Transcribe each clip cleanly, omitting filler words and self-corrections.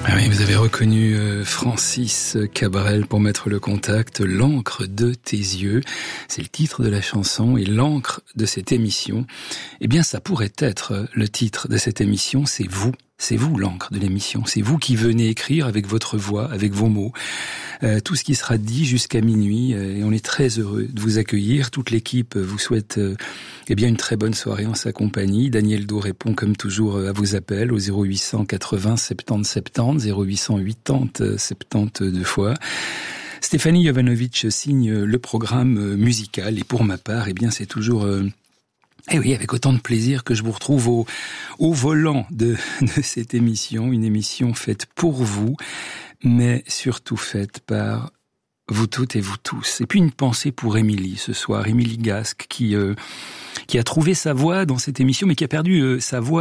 Ah oui, vous avez reconnu Francis Cabrel pour mettre le contact. L'encre de tes yeux, c'est le titre de la chanson, et l'encre de cette émission, eh bien ça pourrait être le titre de cette émission, c'est vous. C'est vous l'encre de l'émission, c'est vous qui venez écrire avec votre voix, avec vos mots, tout ce qui sera dit jusqu'à minuit, et on est très heureux de vous accueillir. Toute l'équipe vous souhaite eh bien une très bonne soirée en sa compagnie. Daniel Do répond comme toujours à vos appels au 0800 80 70 70, 0880 70 deux fois. Stéphanie Jovanovic signe le programme musical, et pour ma part, eh bien c'est toujours et oui, avec autant de plaisir que je vous retrouve au volant de cette émission, une émission faite pour vous, mais surtout faite par vous toutes et vous tous. Et puis une pensée pour Émilie ce soir, Émilie Gasque, qui a trouvé sa voix dans cette émission, mais qui a perdu sa voix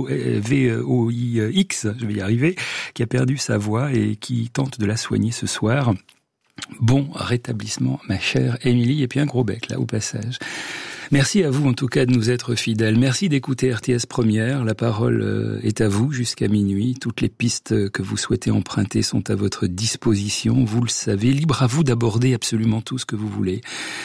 VOIX, je vais y arriver, qui a perdu sa voix et qui tente de la soigner ce soir. Bon rétablissement, ma chère Émilie, et puis un gros bec là au passage. Merci à vous en tout cas de nous être fidèles. Merci d'écouter RTS Première. La parole est à vous jusqu'à minuit. Toutes les pistes que vous souhaitez emprunter sont à votre disposition. Vous le savez, libre à vous d'aborder absolument tout ce que vous voulez.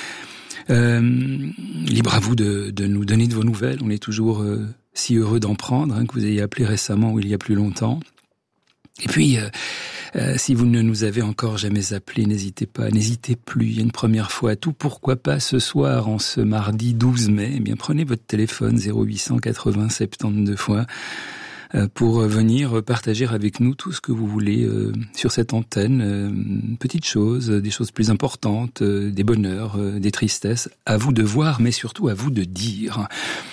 Libre à vous de nous donner de vos nouvelles. On est toujours si heureux d'en prendre, que vous ayez appelé récemment ou il y a plus longtemps. Et puis, si vous ne nous avez encore jamais appelé, n'hésitez pas, n'hésitez plus. Il y a une première fois à tout. Pourquoi pas ce soir, en ce mardi 12 mai, eh bien prenez votre téléphone 0800 80 72 fois pour venir partager avec nous tout ce que vous voulez sur cette antenne. Petites choses, des choses plus importantes, des bonheurs, des tristesses. À vous de voir, mais surtout à vous de dire.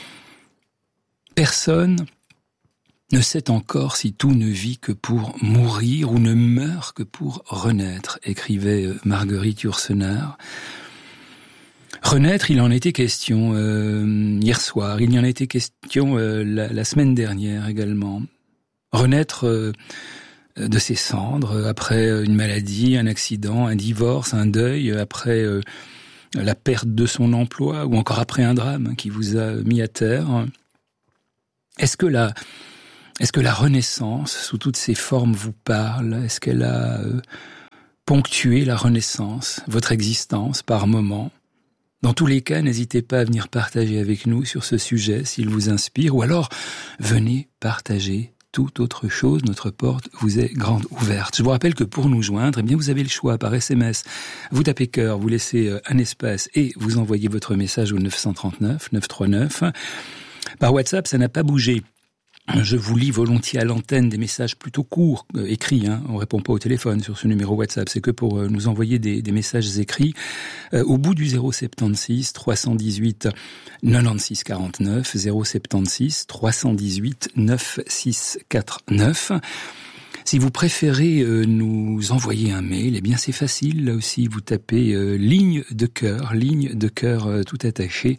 Personne ne sait encore si tout ne vit que pour mourir ou ne meurt que pour renaître, écrivait Marguerite Yourcenar. Renaître, il en était question hier soir, il y en a été question la semaine dernière également. Renaître de ses cendres, après une maladie, un accident, un divorce, un deuil, après la perte de son emploi, ou encore après un drame qui vous a mis à terre. Est-ce que la Renaissance, sous toutes ses formes, vous parle? Est-ce qu'elle a ponctué la Renaissance, votre existence, par moments? Dans tous les cas, n'hésitez pas à venir partager avec nous sur ce sujet, s'il vous inspire, ou alors venez partager toute autre chose. Notre porte vous est grande ouverte. Je vous rappelle que pour nous joindre, eh bien, vous avez le choix par SMS. Vous tapez cœur, vous laissez un espace et vous envoyez votre message au 939 939. Par WhatsApp, ça n'a pas bougé. Je vous lis volontiers à l'antenne des messages plutôt courts, écrits. On répond pas au téléphone sur ce numéro WhatsApp. C'est que pour nous envoyer des messages écrits. Au bout du 076 318 96 49, 076 318 9649. Si vous préférez nous envoyer un mail, eh bien c'est facile. Là aussi, vous tapez ligne de cœur tout attaché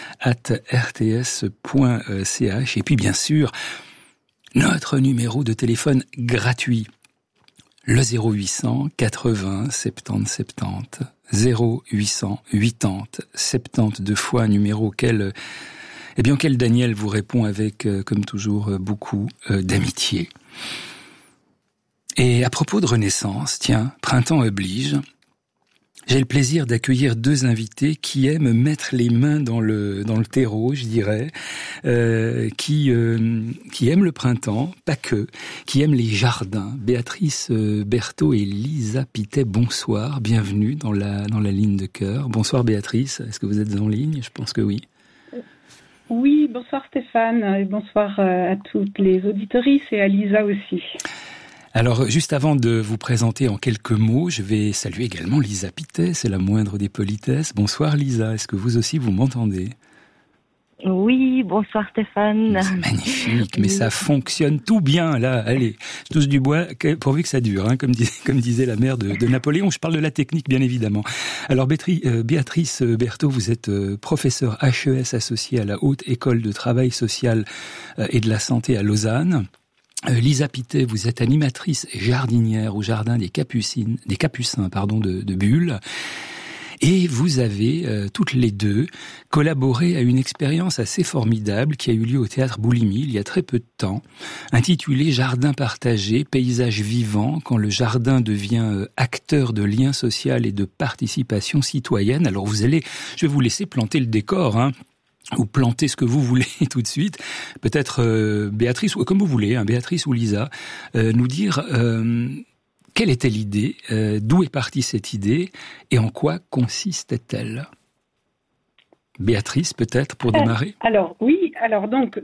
@rts.ch. Et puis bien sûr, notre numéro de téléphone gratuit, le 0800 80 70 70, 0800 80 72 fois, numéro auquel Daniel vous répond avec, comme toujours, beaucoup d'amitié. Et à propos de Renaissance, tiens, printemps oblige, j'ai le plaisir d'accueillir deux invités qui aiment mettre les mains dans le terreau, je dirais, qui aiment le printemps, pas que, qui aiment les jardins. Béatrice Berthaud et Lisa Pittet, bonsoir, bienvenue dans la ligne de cœur. Bonsoir Béatrice, est-ce que vous êtes en ligne? Je pense que oui. Oui, bonsoir Stéphane, et bonsoir à toutes les auditrices et à Lisa aussi. Alors, juste avant de vous présenter en quelques mots, je vais saluer également Lisa Pittet, c'est la moindre des politesses. Bonsoir Lisa, est-ce que vous aussi vous m'entendez? Oui, bonsoir Stéphane. C'est magnifique, mais ça fonctionne tout bien là. Allez, je touche du bois, pourvu que ça dure, comme disait la mère de Napoléon. Je parle de la technique, bien évidemment. Alors, Béatrice Berthaud, vous êtes professeure HES associée à la Haute École de Travail Social et de la Santé à Lausanne. Lisa Pittet, vous êtes animatrice jardinière au jardin des Capucins, de Bulle. Et vous avez, toutes les deux, collaboré à une expérience assez formidable qui a eu lieu au Théâtre Bouligny il y a très peu de temps, intitulée « Jardin partagé, paysage vivant, quand le jardin devient acteur de lien social et de participation citoyenne ». Alors je vais vous laisser planter le décor, ou planter ce que vous voulez tout de suite. Peut-être Béatrice, ou comme vous voulez, Béatrice ou Lisa, nous dire... quelle était l'idée, d'où est partie cette idée et en quoi consiste-t-elle? Béatrice, peut-être, pour démarrer? Donc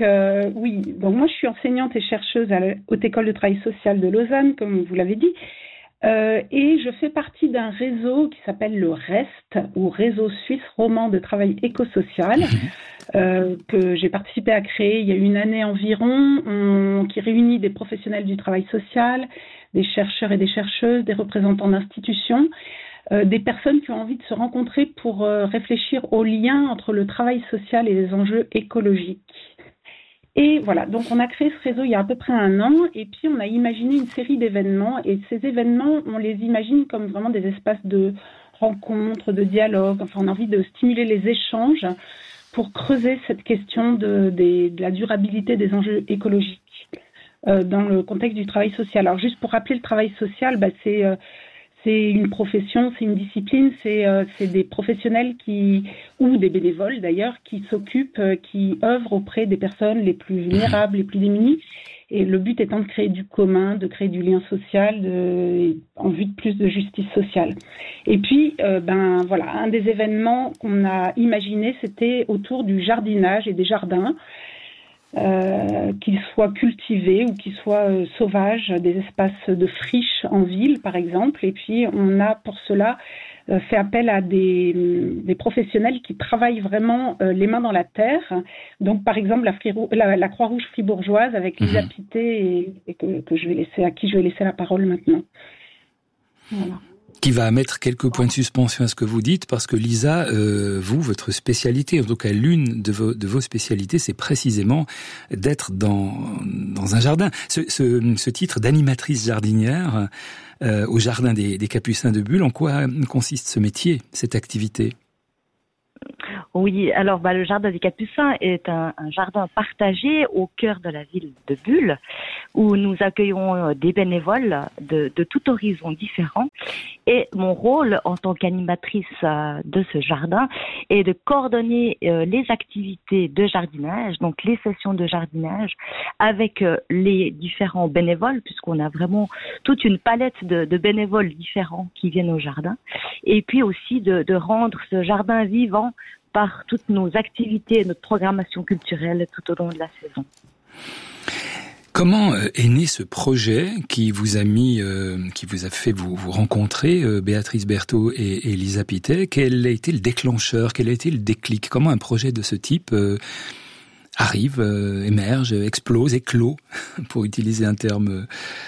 moi je suis enseignante et chercheuse à la Haute École de Travail Social de Lausanne, comme vous l'avez dit, et je fais partie d'un réseau qui s'appelle le REST, ou Réseau Suisse Roman de Travail Écosocial, que j'ai participé à créer il y a une année environ, qui réunit des professionnels du travail social, des chercheurs et des chercheuses, des représentants d'institutions, des personnes qui ont envie de se rencontrer pour réfléchir aux liens entre le travail social et les enjeux écologiques. Et voilà, donc on a créé ce réseau il y a à peu près 1 an, et puis on a imaginé une série d'événements, et ces événements, on les imagine comme vraiment des espaces de rencontres, de dialogue. Enfin, on a envie de stimuler les échanges pour creuser cette question de la durabilité des enjeux écologiques dans le contexte du travail social. Alors juste pour rappeler, le travail social, c'est une profession, c'est une discipline, c'est des professionnels ou des bénévoles d'ailleurs, qui s'occupent, qui œuvrent auprès des personnes les plus vulnérables, les plus démunies. Et le but étant de créer du commun, de créer du lien social, en vue de plus de justice sociale. Et puis, un des événements qu'on a imaginé, c'était autour du jardinage et des jardins, qu'ils soient cultivés ou qu'ils soient sauvages, des espaces de friches en ville par exemple. Et puis on a pour cela fait appel à des professionnels qui travaillent vraiment les mains dans la terre. Donc par exemple la Croix-Rouge fribourgeoise avec Lisa Pité et à qui je vais laisser la parole maintenant. Voilà. Qui va mettre quelques points de suspension à ce que vous dites, parce que Lisa, votre spécialité, en tout cas l'une de vos spécialités, c'est précisément d'être dans un jardin. Ce titre d'animatrice jardinière au jardin des Capucins de Bulle, en quoi consiste ce métier, cette activité? Oui, alors le jardin des Capucins est un jardin partagé au cœur de la ville de Bulle, où nous accueillons des bénévoles de tout horizon différent. Et mon rôle en tant qu'animatrice de ce jardin est de coordonner les activités de jardinage, donc les sessions de jardinage, avec les différents bénévoles, puisqu'on a vraiment toute une palette de bénévoles différents qui viennent au jardin. Et puis aussi de rendre ce jardin vivant par toutes nos activités et notre programmation culturelle tout au long de la saison. Comment est né ce projet qui vous a fait vous rencontrer, Béatrice Berthaud et Lisa Pité? Quel a été le déclencheur? Quel a été le déclic? Comment un projet de ce type arrive, émerge, explose, éclot, pour utiliser un terme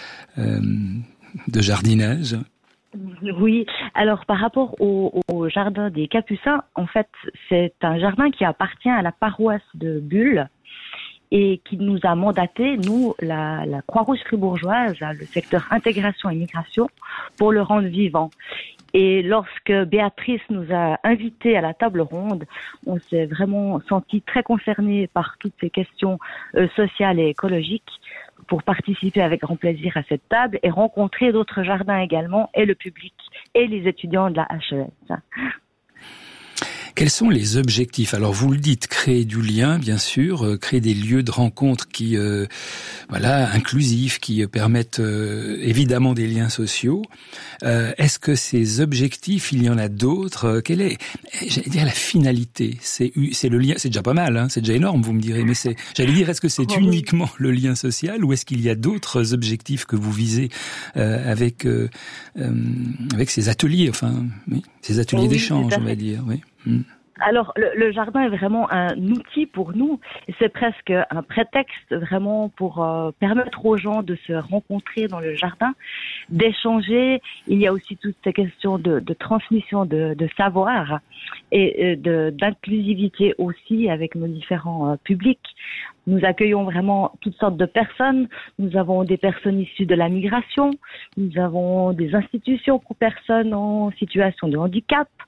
de jardinage? Oui, alors par rapport au jardin des Capucins, en fait, c'est un jardin qui appartient à la paroisse de Bulle et qui nous a mandaté, nous, la Croix-Rouge fribourgeoise, le secteur intégration et migration, pour le rendre vivant. Et lorsque Béatrice nous a invités à la table ronde, on s'est vraiment senti très concernés par toutes ces questions sociales et écologiques, pour participer avec grand plaisir à cette table et rencontrer d'autres jardins également, et le public et les étudiants de la HES. Quels sont les objectifs? Alors vous le dites, créer du lien, bien sûr, créer des lieux de rencontre qui, inclusifs, qui permettent évidemment des liens sociaux. Est-ce que ces objectifs, il y en a d'autres? Quelle est, j'allais dire, la finalité? C'est le lien. C'est déjà pas mal, c'est déjà énorme, vous me direz. Mais est-ce que c'est uniquement le lien social, ou est-ce qu'il y a d'autres objectifs que vous visez avec ces ateliers, ces ateliers d'échange, on va dire, oui. Alors, le jardin est vraiment un outil pour nous, et c'est presque un prétexte vraiment pour permettre aux gens de se rencontrer dans le jardin, d'échanger. Il y a aussi toutes ces questions de transmission de savoir et d'inclusivité aussi avec nos différents publics. Nous accueillons vraiment toutes sortes de personnes. Nous avons des personnes issues de la migration, nous avons des institutions pour personnes en situation de handicap,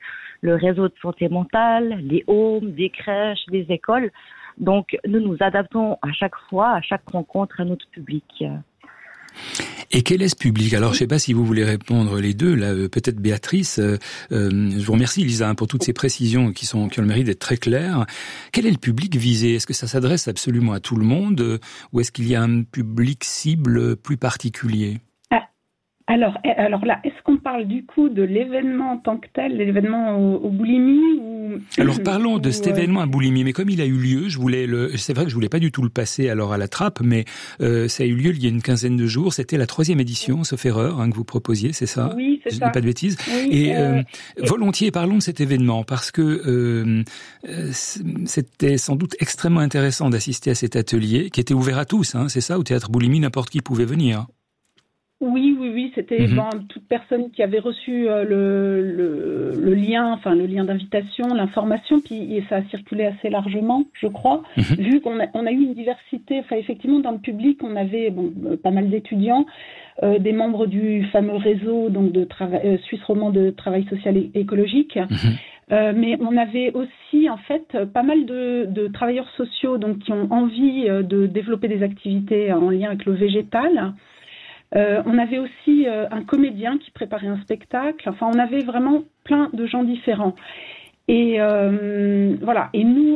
le réseau de santé mentale, les homes, des crèches, des écoles. Donc, nous nous adaptons à chaque fois, à chaque rencontre, à notre public. Et quel est ce public? Alors, je ne sais pas si vous voulez répondre les deux. Là, peut-être Béatrice. Je vous remercie, Lisa, pour toutes ces précisions qui ont le mérite d'être très claires. Quel est le public visé? Est-ce que ça s'adresse absolument à tout le monde, ou est-ce qu'il y a un public cible plus particulier? Alors là, est-ce qu'on parle du coup de l'événement en tant que tel, l'événement au Boulimie ou... Alors parlons de cet événement à Boulimie, mais comme il a eu lieu, c'est vrai que je voulais pas du tout le passer alors à la trappe, mais ça a eu lieu il y a une quinzaine de jours. C'était la 3e édition, sauf erreur, que vous proposiez, c'est ça? Oui, c'est ça. Je dis pas de bêtises. Oui, Volontiers parlons de cet événement parce que c'était sans doute extrêmement intéressant d'assister à cet atelier qui était ouvert à tous. C'est ça, au Théâtre Boulimie, n'importe qui pouvait venir. Oui, c'était toute personne qui avait reçu le lien d'invitation, l'information, puis ça a circulé assez largement, je crois, vu qu'on a eu une diversité. Enfin, effectivement, dans le public, on avait pas mal d'étudiants, des membres du fameux réseau donc de Suisse romand de travail social et écologique. Mais on avait aussi en fait pas mal de travailleurs sociaux donc qui ont envie de développer des activités en lien avec le végétal. On avait aussi un comédien qui préparait un spectacle. Enfin, on avait vraiment plein de gens différents. Et voilà. Et nous,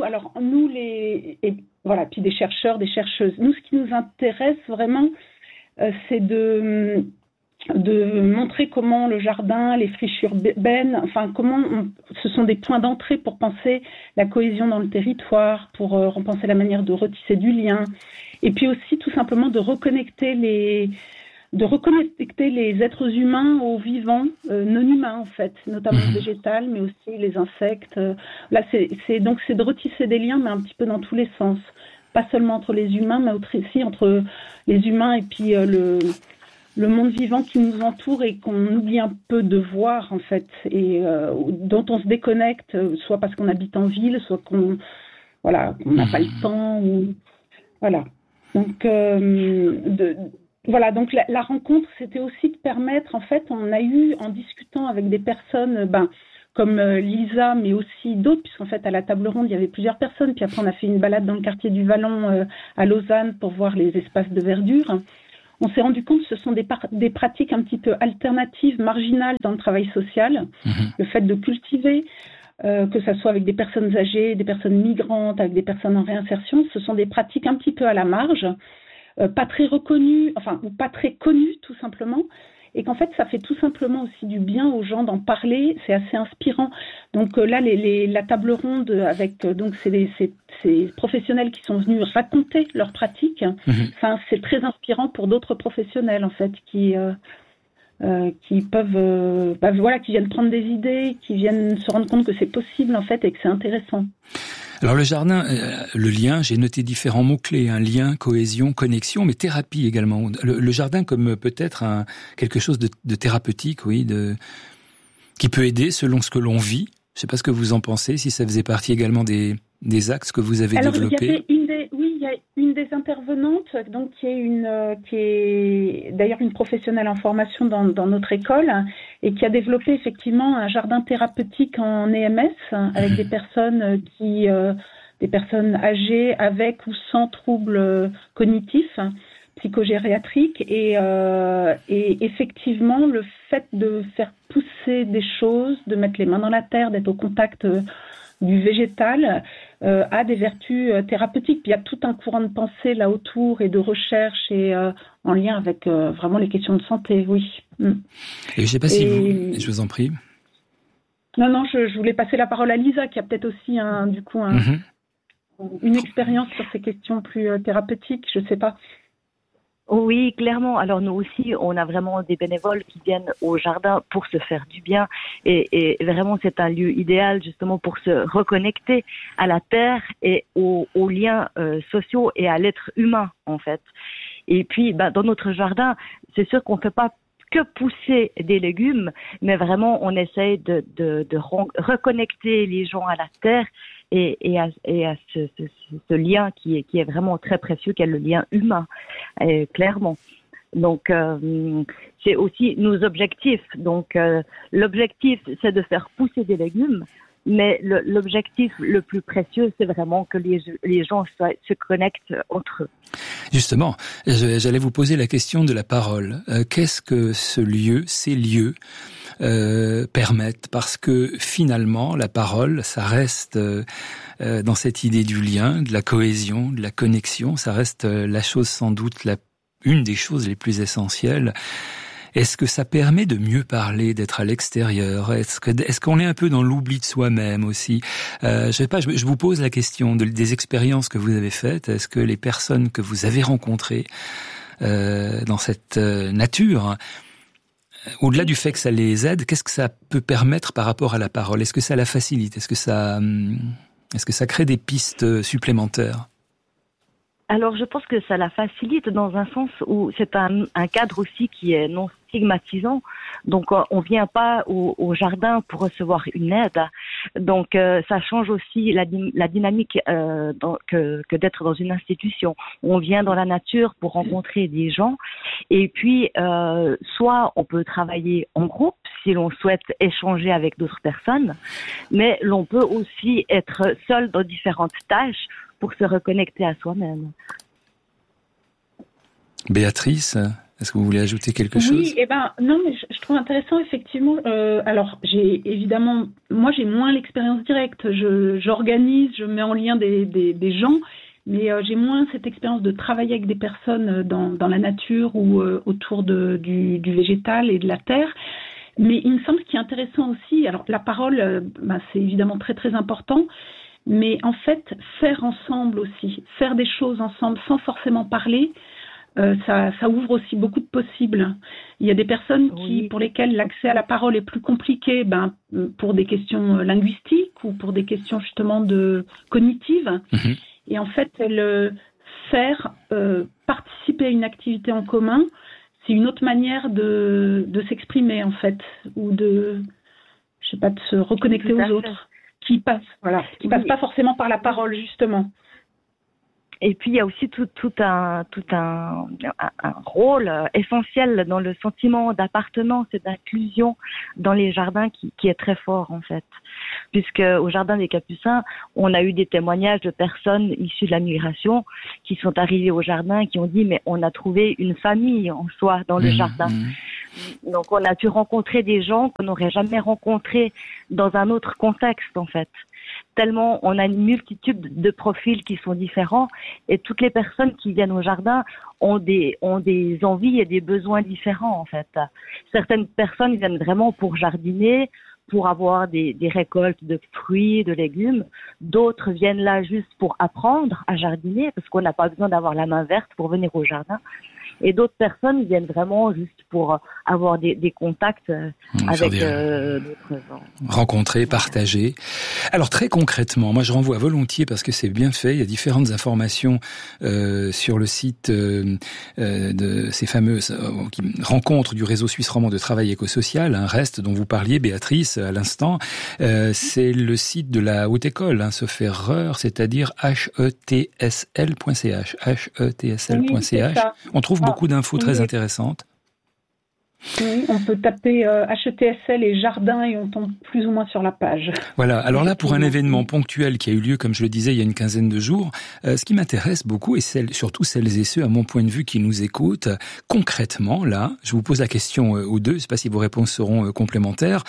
puis des chercheurs, des chercheuses. Nous, ce qui nous intéresse vraiment, c'est de montrer comment le jardin, les friches urbaines, ce sont des points d'entrée pour penser la cohésion dans le territoire, pour repenser la manière de retisser du lien, et puis aussi tout simplement de reconnecter les êtres humains aux vivants, non humains en fait, notamment le végétal, mais aussi les insectes. Là, c'est de retisser des liens, mais un petit peu dans tous les sens. Pas seulement entre les humains, mais aussi entre les humains et puis le monde vivant qui nous entoure et qu'on oublie un peu de voir en fait, et dont on se déconnecte, soit parce qu'on habite en ville, soit qu'on n'a pas le temps. Voilà. Donc, Voilà, donc la rencontre, c'était aussi de permettre, en fait, on a eu, en discutant avec des personnes, comme Lisa, mais aussi d'autres, puisqu'en fait, à la table ronde, il y avait plusieurs personnes, puis après, on a fait une balade dans le quartier du Vallon à Lausanne pour voir les espaces de verdure. On s'est rendu compte que ce sont des pratiques un petit peu alternatives, marginales dans le travail social, le fait de cultiver, que ça soit avec des personnes âgées, des personnes migrantes, avec des personnes en réinsertion, ce sont des pratiques un petit peu à la marge, pas très reconnues, ou pas très connues tout simplement, et qu'en fait ça fait tout simplement aussi du bien aux gens d'en parler, c'est assez inspirant. Donc là la table ronde avec donc ces professionnels qui sont venus raconter leurs pratiques, c'est très inspirant pour d'autres professionnels en fait qui peuvent qui viennent prendre des idées, qui viennent se rendre compte que c'est possible en fait et que c'est intéressant. Alors le jardin, le lien, j'ai noté différents mots-clés, lien, cohésion, connexion, mais thérapie également. Le jardin comme peut-être quelque chose de thérapeutique, oui, qui peut aider selon ce que l'on vit. Je ne sais pas ce que vous en pensez, si ça faisait partie également des axes que vous avez développés. Il y a une des intervenantes, donc qui est d'ailleurs une professionnelle en formation dans notre école et qui a développé effectivement un jardin thérapeutique en EMS avec des personnes des personnes âgées avec ou sans troubles cognitifs, psychogériatriques et effectivement le fait de faire pousser des choses, de mettre les mains dans la terre, d'être au contact du végétal a des vertus thérapeutiques. Puis il y a tout un courant de pensée là autour et de recherche et en lien avec vraiment les questions de santé, oui. Et je ne sais pas si je vous en prie. Non, je voulais passer la parole à Lisa qui a peut-être aussi une expérience sur ces questions plus thérapeutiques, je ne sais pas. Oui, clairement. Alors nous aussi, on a vraiment des bénévoles qui viennent au jardin pour se faire du bien et vraiment c'est un lieu idéal justement pour se reconnecter à la terre et aux liens sociaux et à l'être humain en fait. Et puis dans notre jardin, c'est sûr qu'on ne fait pas que pousser des légumes, mais vraiment on essaye de reconnecter les gens à la terre et à ce lien qui est vraiment très précieux, qui est le lien humain, clairement. Donc, c'est aussi nos objectifs. Donc, l'objectif, c'est de faire pousser des légumes, mais l'objectif le plus précieux, c'est vraiment que les gens se connectent entre eux. Justement, j'allais vous poser la question de la parole. Qu'est-ce que ces lieux permettent? Parce que finalement, la parole, ça reste dans cette idée du lien, de la cohésion, de la connexion, ça reste la chose sans doute une des choses les plus essentielles. Est-ce que ça permet de mieux parler, d'être à l'extérieur? Est-ce qu'on est un peu dans l'oubli de soi-même aussi? Je sais pas, je vous pose la question des expériences que vous avez faites. Est-ce que les personnes que vous avez rencontrées dans cette nature, au-delà du fait que ça les aide, qu'est-ce que ça peut permettre par rapport à la parole? Est-ce que ça la facilite? Est-ce que ça crée des pistes supplémentaires? Alors, je pense que ça la facilite dans un sens où c'est un cadre aussi qui est non stigmatisant. Donc, on vient pas au jardin pour recevoir une aide. Donc, ça change aussi la dynamique que d'être dans une institution. On vient dans la nature pour rencontrer des gens. Et puis, soit on peut travailler en groupe si l'on souhaite échanger avec d'autres personnes, mais l'on peut aussi être seul dans différentes tâches pour se reconnecter à soi-même. Béatrice, est-ce que vous voulez ajouter quelque chose? Oui, non, mais je trouve intéressant effectivement. Alors, j'ai moins l'expérience directe. J'organise, je mets en lien des gens, mais j'ai moins cette expérience de travailler avec des personnes dans la nature ou autour du végétal et de la terre. Mais il me semble qu'il est intéressant aussi. Alors, la parole, c'est évidemment très très important. Mais en fait, faire ensemble aussi, faire des choses ensemble sans forcément parler, ça ouvre aussi beaucoup de possibles. Il y a des personnes pour lesquelles l'accès à la parole est plus compliqué, pour des questions linguistiques ou pour des questions justement cognitives. Mmh. Et en fait, faire participer à une activité en commun, c'est une autre manière de s'exprimer en fait, ou de se reconnecter aux autres. Qui passe pas forcément par la parole, justement. Et puis il y a aussi tout un rôle essentiel dans le sentiment d'appartenance et d'inclusion dans les jardins qui est très fort en fait. Puisque au jardin des Capucins, on a eu des témoignages de personnes issues de la migration qui sont arrivées au jardin et qui ont dit mais on a trouvé une famille en soi dans le jardin. Donc on a pu rencontrer des gens qu'on n'aurait jamais rencontrés dans un autre contexte en fait. Tellement on a une multitude de profils qui sont différents et toutes les personnes qui viennent au jardin ont des envies et des besoins différents en fait. Certaines personnes viennent vraiment pour jardiner, pour avoir des récoltes de fruits, de légumes. D'autres viennent là juste pour apprendre à jardiner parce qu'on n'a pas besoin d'avoir la main verte pour venir au jardin. Et d'autres personnes viennent vraiment juste pour avoir des contacts avec d'autres gens. Rencontrer, partager. Alors très concrètement, moi je renvoie volontiers parce que c'est bien fait. Il y a différentes informations sur le site de ces fameuses rencontres du réseau suisse romand de travail écosocial, REST, dont vous parliez, Béatrice, à l'instant. C'est le site de la Haute École, sauf erreur, c'est-à-dire hetsl.ch. hetsl.ch. On trouve beaucoup d'infos très intéressantes. Oui, on peut taper HETSL et jardin et on tombe plus ou moins sur la page. Voilà, alors là, pour un événement ponctuel qui a eu lieu, comme je le disais, il y a une quinzaine de jours, ce qui m'intéresse beaucoup, et surtout celles et ceux, à mon point de vue, qui nous écoutent, concrètement, là, je vous pose la question aux deux, je ne sais pas si vos réponses seront complémentaires.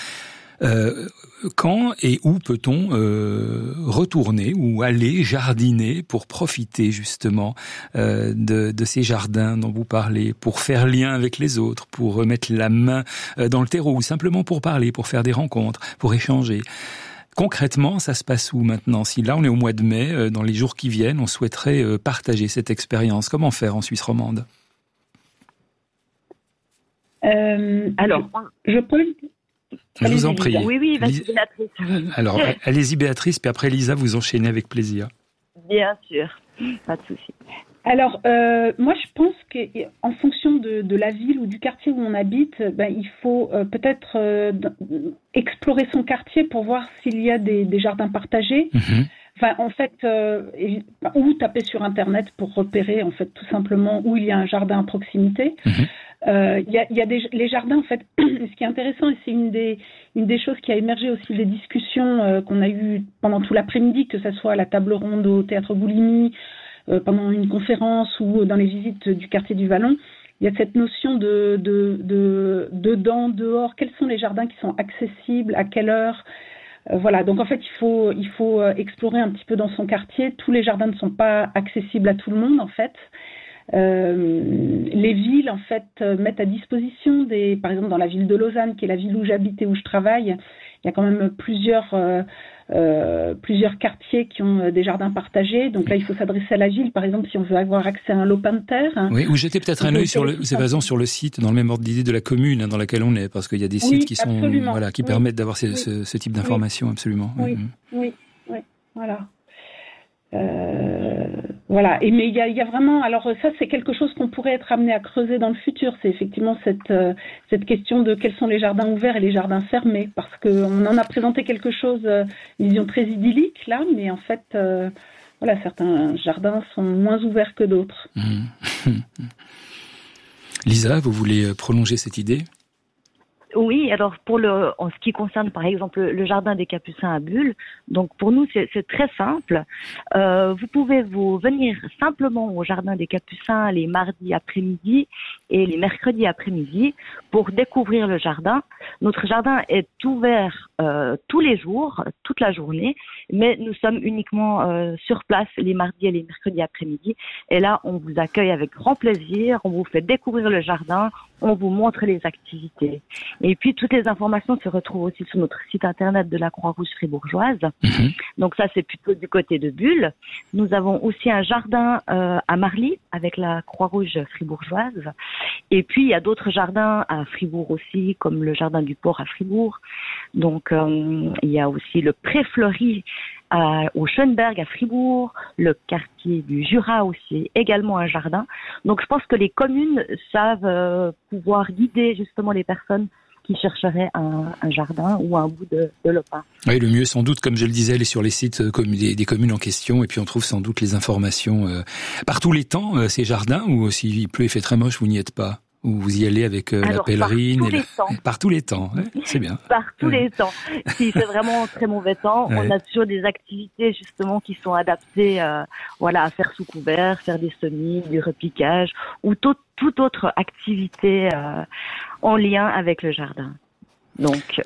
Quand et où peut-on retourner ou aller jardiner pour profiter justement de ces jardins dont vous parlez, pour faire lien avec les autres, pour remettre la main dans le terreau ou simplement pour parler, pour faire des rencontres, pour échanger. Concrètement, ça se passe où maintenant? Si là on est au mois de mai, dans les jours qui viennent, on souhaiterait partager cette expérience, comment faire en Suisse romande? Alors, je peux... Je vous en prie. Oui, vas-y, Béatrice. Alors, allez-y, Béatrice, puis après, Lisa, vous enchaînez avec plaisir. Bien sûr, pas de souci. Alors, moi, je pense qu'en fonction de la ville ou du quartier où on habite, il faut peut-être explorer son quartier pour voir s'il y a des jardins partagés, Enfin, en fait, ou taper sur Internet pour repérer, en fait, tout simplement où il y a un jardin à proximité. Il y a les jardins, en fait. Ce qui est intéressant, et c'est une des choses qui a émergé aussi des discussions qu'on a eues pendant tout l'après-midi, que ce soit à la table ronde au Théâtre Bouligny, pendant une conférence ou dans les visites du quartier du Vallon. Il y a cette notion de dedans, dehors. Quels sont les jardins qui sont accessibles, à quelle heure? Voilà, donc en fait, il faut explorer un petit peu dans son quartier. Tous les jardins ne sont pas accessibles à tout le monde, en fait. Les villes, en fait, mettent à disposition par exemple, dans la ville de Lausanne, qui est la ville où j'habite et où je travaille, il y a quand même plusieurs quartiers qui ont des jardins partagés. Donc là, il faut s'adresser à la ville, par exemple, si on veut avoir accès à un lopin de terre. Oui, ou jeter peut-être un œil sur le site, dans le même ordre d'idée de la commune dans laquelle on est, parce qu'il y a des sites qui sont, voilà, qui permettent d'avoir ce type d'informations, absolument. Oui, voilà. Voilà. Mais il y a vraiment, alors ça c'est quelque chose qu'on pourrait être amené à creuser dans le futur. C'est effectivement cette question de quels sont les jardins ouverts et les jardins fermés, parce qu'on en a présenté quelque chose, une vision très idyllique là, mais en fait, voilà, certains jardins sont moins ouverts que d'autres. Lisa, vous voulez prolonger cette idée? Oui, alors en ce qui concerne par exemple le jardin des Capucins à Bulle, donc pour nous c'est très simple. Vous pouvez venir simplement au jardin des Capucins les mardis après-midi et les mercredis après-midi pour découvrir le jardin. Notre jardin est ouvert tous les jours, toute la journée, mais nous sommes uniquement sur place les mardis et les mercredis après-midi. Et là, on vous accueille avec grand plaisir, on vous fait découvrir le jardin, on vous montre les activités. Et puis, toutes les informations se retrouvent aussi sur notre site internet de la Croix-Rouge fribourgeoise. Donc ça, c'est plutôt du côté de Bulle. Nous avons aussi un jardin à Marly avec la Croix-Rouge fribourgeoise. Et puis, il y a d'autres jardins à Fribourg aussi, comme le jardin du Port à Fribourg. Donc, il y a aussi le Pré-Fleuri au Schönberg à Fribourg, le quartier du Jura aussi, également un jardin. Donc je pense que les communes savent pouvoir guider justement les personnes qui chercheraient un jardin ou un bout de lopin. Oui, le mieux sans doute, comme je le disais, aller sur les sites des communes en question, et puis on trouve sans doute les informations par tous les temps, ces jardins, ou s'il pleut et fait très moche, vous n'y êtes pas? Ou vous y allez avec la pèlerine? Par tous les temps, ouais, c'est bien. Par tous les temps. S'il fait vraiment très mauvais temps, on a toujours des activités justement qui sont adaptées à faire sous couvert, faire des semis, du repiquage ou toute autre activité en lien avec le jardin. Donc